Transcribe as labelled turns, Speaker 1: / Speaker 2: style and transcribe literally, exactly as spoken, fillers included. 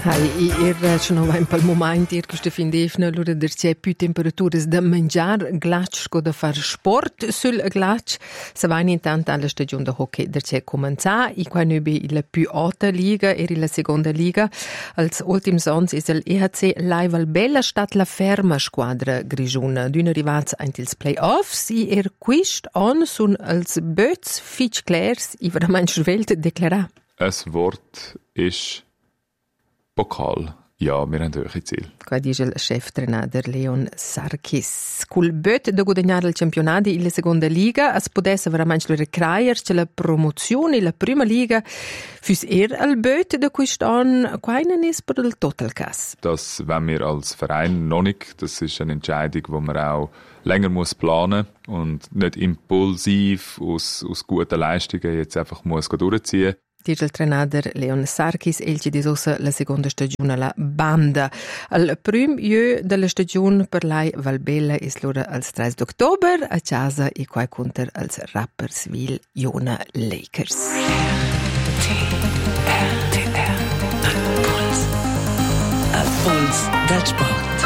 Speaker 1: Hai, era ci non va in quel momento ir questo fin d'efna l'ora der c'è più temperaturas da mangiar glac co da far sport sul glac. Se va intanto alla stagione da hockey der c'è comincià e qua noi be la più alta liga e la seconda liga. Als ultims ans is el E H C Laival Bella stat la ferma squadra grigiuna d'una arrivats antils playoffs e er quist on sun als böts fitch clairs i verament schwelt deklara.
Speaker 2: Es Wort ist Pokal. Ja, wir haben hohe Ziele.
Speaker 1: Qua dice il chef-trainer Leon Sarkis. Col böt da guadagnare il campionato in la seconda liga, es potesse veramente recreare che la promozione in la prima liga fürs er al böt da quest'anno keinen ist per il total cas.
Speaker 2: Das wollen wir als Verein noch nicht. Das ist eine Entscheidung, die man auch länger muss planen und nicht impulsiv aus, aus guten Leistungen jetzt einfach muss durchziehen.
Speaker 1: Dice il trainer Leon Sarkis, elci disossa la seconda stagione alla banda. Al prim jö della stagione per lei Valbella is l'ora als tre d'ottobre a casa e qua conter als Rapperswil Jona Lakers.
Speaker 3: R T R Puls. A Puls del Sport.